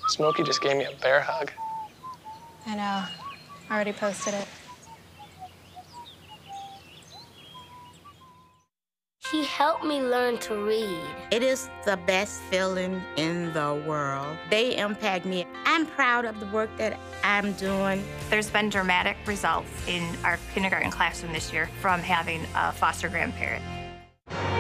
Smokey just gave me a bear hug. I know. I already posted it. He helped me learn to read. It is the best feeling in the world. They impact me. I'm proud of the work that I'm doing. There's been dramatic results in our kindergarten classroom this year from having a foster grandparent.